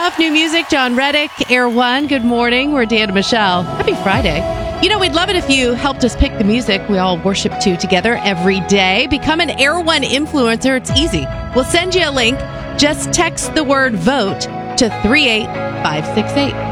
love new music. John Reddick, Air One. Good morning. We're Dan and Michelle. Happy Friday. You know, we'd love it if you helped us pick the music we all worship to together every day. Become an Air One influencer. It's easy. We'll send you a link. Just text the word VOTE to 38568.